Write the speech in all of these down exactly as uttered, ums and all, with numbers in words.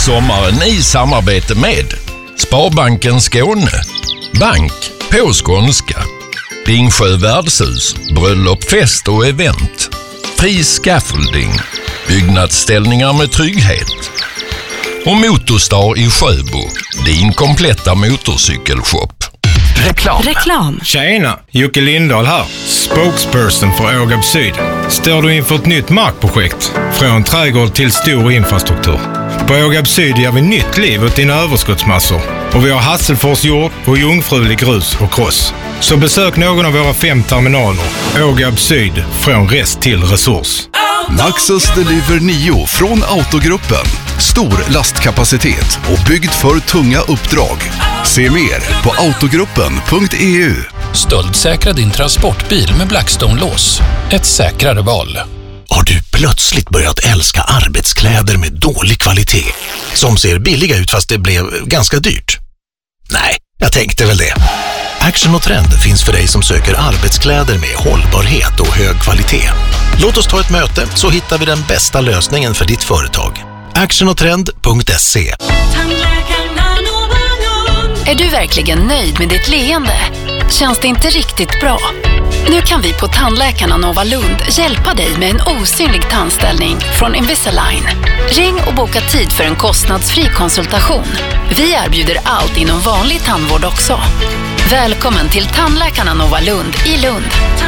sommaren i samarbete med Sparbanken Skåne, bank på skånska, Ringsjö värdshus, bröllop, fest och event, Fri Scaffolding, byggnadsställningar med trygghet och Motorstar i Sjöbo, din kompletta motorcykelshop. Reklam. Reklam. Tjena, Jocke Lindahl här. Spokesperson för Ågab Syd. Står du inför ett nytt markprojekt? Från trädgård till stor infrastruktur. På Ågab Syd ger vi nytt liv åt dina överskottsmassor. Och vi har Hasselfors jord och jungfrulig grus och kross. Så besök någon av våra fem terminaler. Ågab Syd, från rest till resurs. Maxus Deliver nio från Autogruppen. Stor lastkapacitet och byggd för tunga uppdrag. Se mer på autogruppen punkt e u. Stöldsäkra din transportbil med Blackstone-lås. Ett säkrare val. Har du plötsligt börjat älska arbetskläder med dålig kvalitet? Som ser billiga ut fast det blev ganska dyrt? Nej, jag tänkte väl det. Action och Trend finns för dig som söker arbetskläder med hållbarhet och hög kvalitet. Låt oss ta ett möte så hittar vi den bästa lösningen för ditt företag. action och trend punkt se. Är du verkligen nöjd med ditt leende? Känns det inte riktigt bra? Nu kan vi på Tandläkarna Nova Lund hjälpa dig med en osynlig tandställning från Invisalign. Ring och boka tid för en kostnadsfri konsultation. Vi erbjuder allt inom vanlig tandvård också. Välkommen till Tandläkarna Nova Lund i Lund.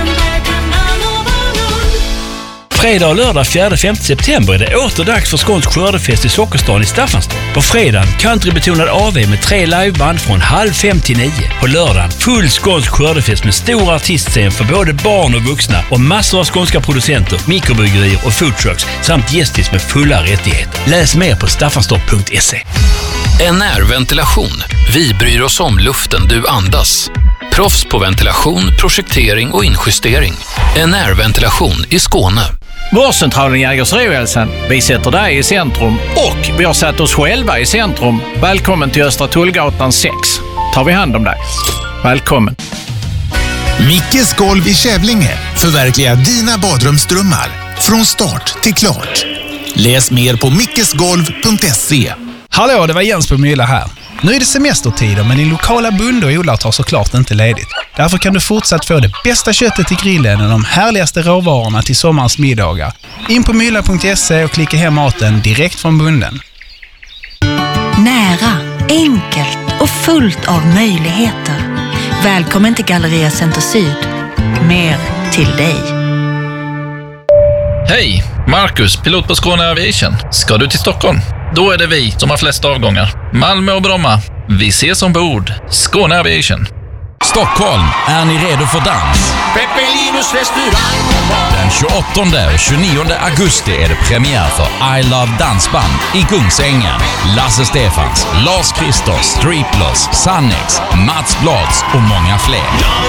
Fredag och lördag fjärde femte september är det åter dags för skånsk skördefest i Sockerstan i Staffanstorp. På fredagen countrybetonad A V med tre liveband från halv fem till nio. På lördagen full skånsk skördefest med stor artistscen för både barn och vuxna och massor av skånska producenter, mikrobryggerier och foodtrucks samt gästis med fulla rättigheter. Läs mer på staffanstorp punkt se. N R-ventilation. Vi bryr oss om luften du andas. Proffs på ventilation, projektering och injustering. N R-ventilation i Skåne. Vårdcentralen Jägersro-Hälsan. Vi sätter dig i centrum och vi har satt oss själva i centrum. Välkommen till Östra Tullgatan sex. Tar vi hand om dig. Välkommen. Mickes golv i Kävlinge. Förverkliga dina badrumsdrömmar. Från start till klart. Läs mer på mickesgolv punkt se. Hallå, det var Jens på Mylla här. Nu är det semestertider, men din lokala bonde och odlare tar såklart inte ledigt. Därför kan du fortsatt få det bästa köttet till grillen och de härligaste råvarorna till sommarens middagar. In på mylla punkt se och klicka hem maten direkt från bonden. Nära, enkelt och fullt av möjligheter. Välkommen till Galleria Center Syd. Mer till dig. Hej, Marcus, pilot på Skåne Aviation. Ska du till Stockholm? Då är det vi som har flest avgångar. Malmö och Bromma. Vi ses ombord. Skåne Aviation. Stockholm, är ni redo för dans? Peppelinos restaurang. Den tjugoåttonde och tjugonionde augusti är det premiär för I Love Dansband i Kungsängen. Lasse Stefans, Lars Kristers, Striplers, Sannex, Mats Blads och många fler.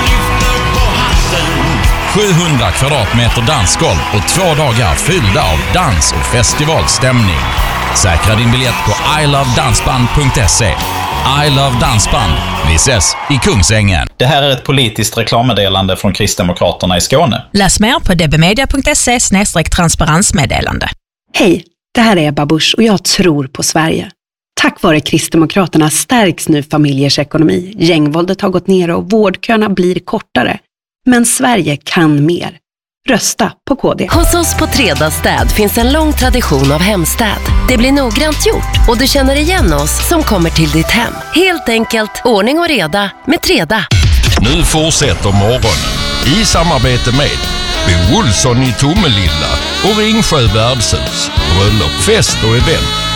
sjuhundra kvadratmeter dansgolv och två dagar fyllda av dans och festivalstämning. Säkra din biljett på i love dansband punkt se. I Love Dansband. Vi ses i Kungsängen. Det här är ett politiskt reklammeddelande från Kristdemokraterna i Skåne. Läs mer på d b media punkt se slash transparensmeddelande. Hej, det här är Ebba Busch och jag tror på Sverige. Tack vare Kristdemokraterna stärks nu familjers ekonomi. Gängvåldet har gått ner och vårdköerna blir kortare. Men Sverige kan mer. Rösta på K D. Hos oss på Treda Städ finns en lång tradition av hemstäd. Det blir noggrant gjort och du känner igen oss som kommer till ditt hem. Helt enkelt, ordning och reda med Treda. Nu fortsätter morgonen i samarbete med Bo Olsson i Tomelilla och Ringsjö värdshus, bröllop, fest och event.